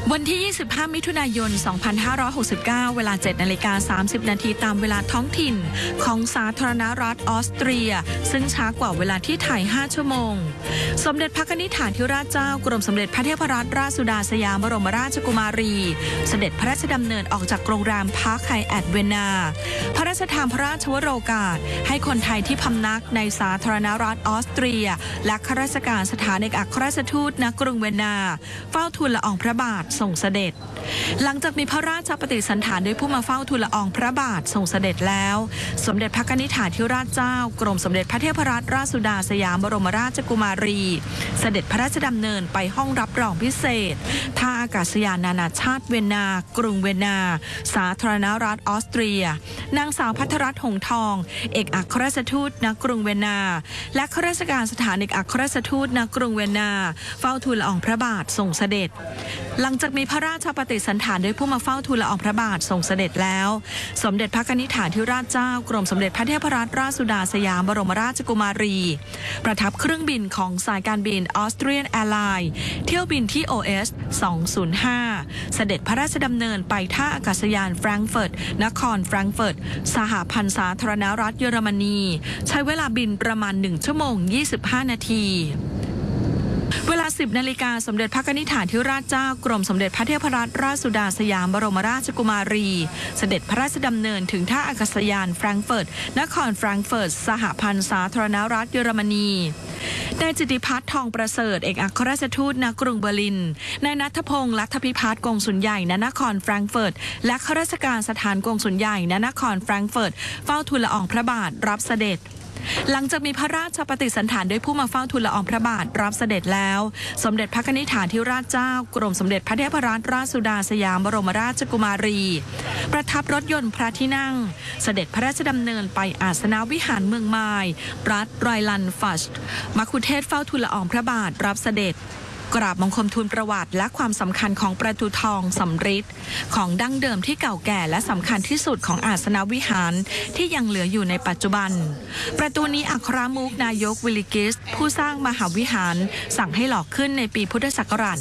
วันที่ 25 มิถุนายน 2569 เวลา 7:30 นาทีตามเวลาท้องถิ่นของสาธารณรัฐออสเตรียซึ่งช้ากว่าเวลาที่ไทย 5 ชั่วโมงสมเด็จพระนิธิฐานธิราชเจ้ากรมสมเด็จพระเทพรัตนราชสุดาสยามบรมราชกุมารีเสด็จพระราชดำเนินออกจากโรงแรมพาร์คไฮแอทเวียนนาพระราชทานพระราชวโรกาสให้คนไทยที่พำนักในสาธารณรัฐออสเตรียและข้าราชการสถานเอกอัครราชทูตณกรุงเวียนนาเฝ้าทูลละอองพระบาทส่งเสด็จหลังจากมีพระราชปฏิสันถานด้วยผู้มาเฝ้าทูลละอองพระบาทส่งเสด็จแล้วสมเด็จพระนิธิฐานธิราชเจ้ากรมสมเด็จพระเทพรัตนราชสุดาสยามบรมราชกุมารีเสด็จพระราชดำเนินไปห้องรับรองพิเศษท่าอากาศยานนานาชาติเวียนนากรุงเวียนนาสาธารณรัฐออสเตรียนางสาวภัทรรัตน์หงส์ทองเอกอัครราชทูตณกรุงเวียนนาและข้าราชการสถานเอกอัครราชทูตณกรุงเวียนนาเฝ้าทูลละอองพระบาทส่งเสด็จหลังจากมีพระราชปฏิสันถานด้วยผู้มาเฝ้าทูลละอองพระบาทส่งเสด็จแล้วสมเด็จพระนิธิฐานธิราชเจ้ากรมสมเด็จพระเทพรัตนราชสุดาสยามบรมราชกุมารีประทับเครื่องบินของสายการบินออสเตรียนแอร์ไลน์เที่ยวบินที่ OS 205เสด็จพระราชดำเนินไปท่าอากาศยานแฟรงก์เฟิร์ตนครแฟรงก์เฟิร์ตสหพันธ์สาธารณรัฐเยอรมนีใช้เวลาบินประมาณ1 ชั่วโมง 25 นาทีเวลา 10 นาฬิกาสมเด็จพระนิธิฐานธิราชเจ้ากรมสมเด็จพระเทพรัตนราชสุดาสยามบรมราชกุมารีเสด็จพระราชดำเนินถึงท่าอากาศยานแฟรงก์เฟิร์ตนครแฟรงก์เฟิร์ตสหพันธ์สาธารณรัฐเยอรมนีนายจิตติพัฒน์ทองประเสริฐเอกอัครราชทูตณกรุงเบอร์ลินนายณัฐพงษ์ ลัทธพิพัฒน์กงสุลใหญ่ณนครแฟรงก์เฟิร์ตและข้าราชการสถานกงสุลใหญ่ณนครแฟรงก์เฟิร์ตเฝ้าทูลละอองพระบาทรับเสด็จหลังจากมีพระราชปฏิสันถานด้วยผู้มาเฝ้าทูลละอองพระบาทรับเสด็จแล้วสมเด็จพระนิธิฐานธิราชเจ้ากรมสมเด็จพระเทพรัตนราชสุดาสยามบรมราชกุมารีประทับรถยนต์พระที่นั่งเสด็จพระราชดำเนินไปอาสนวิหารเมืองไมล์รัฐไรลันฟัชมัคคุเทศก์เฝ้าทูลละอองพระบาทรับเสด็จกราบบังคมทูลประวัติและความสำคัญของประตูทองสำริดของดั้งเดิมที่เก่าแก่และสำคัญที่สุดของอาสนวิหารที่ยังเหลืออยู่ในปัจจุบันประตูนี้อัครมุขนายกวิลลิกิสผู้สร้างมหาวิหารสั่งให้หล่อขึ้นในปีพุทธศักราช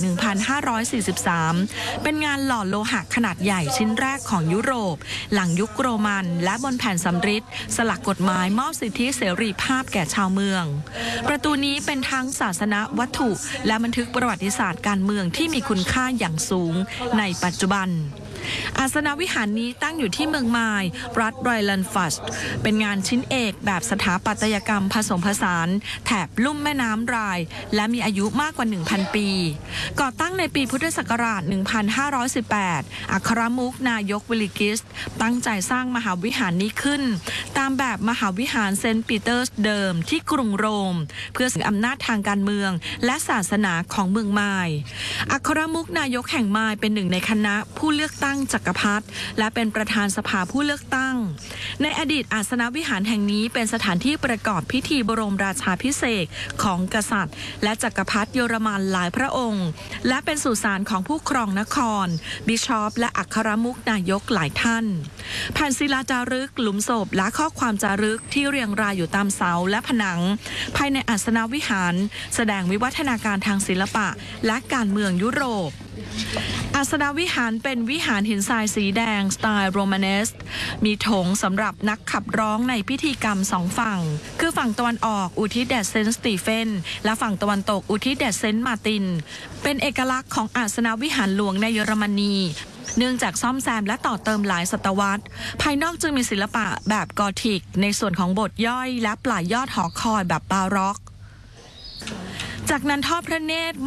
1543 เป็นงานหล่อโลหะขนาดใหญ่ชิ้นแรกของยุโรปหลังยุคโรมันและบนแผ่นสำริดสลักกฎหมายมอบสิทธิเสรีภาพแก่ชาวเมืองประตูนี้เป็นทั้งศาสนวัตถุและบันทึกประวัติศาสตร์การเมืองที่มีคุณค่าอย่างสูงในปัจจุบันอาสนวิหารนี้ตั้งอยู่ที่เมืองไมล์รัฐไรลันฟัชเป็นงานชิ้นเอกแบบสถาปัตยกรรมผสมผสานแถบลุ่มแม่น้ำไรน์และมีอายุมากกว่า 1,000 ปีก่อตั้งในปีพุทธศักราช 1518 อัครมุขนายกวิลลิกิสตั้งใจสร้างมหาวิหารนี้ขึ้นตามแบบมหาวิหารเซนต์ปีเตอร์สเดิมที่กรุงโรมเพื่อสืบอำนาจทางการเมืองและศาสนาของเมืองไมล์อัครมุขนายกแห่งไมล์เป็นหนึ่งในคณะผู้เลือกตั้งจักรพรรดิและเป็นประธานสภาผู้เลือกตั้งในอดีตอาสนวิหารแห่งนี้เป็นสถานที่ประกอบพิธีบรมราชาภิเษกของกษัตริย์และจักรพรรดิเยอรมันหลายพระองค์และเป็นสุสานของผู้ครองนครบิชอปและอัครมุขนายกหลายท่านแผ่นศิลาจารึกหลุมศพและข้อความจารึกที่เรียงรายอยู่ตามเสาและผนังภายในอาสนวิหารแสดงวิวัฒนาการทางศิลปะและการเมืองยุโรปอาสนวิหารเป็นวิหารหินทรายสีแดงสไตล์โรมาเนสมีโถงสำหรับนักขับร้องในพิธีกรรม2 ฝั่งคือฝั่งตะวันออกอุทิศแด่เซนต์สตีเฟนและฝั่งตะวันตกอุทิศแด่เซนต์มาร์ตินเป็นเอกลักษณ์ของอาสนวิหารหลวงในเยอรมนีเนื่องจากซ่อมแซมและต่อเติมหลายศตวรรษภายนอกจึงมีศิลปะแบบกอธิกในส่วนของโบสถ์ย่อยและปลายยอดหอคอยแบบบาร็อกจากนั้นทอดพระเนตร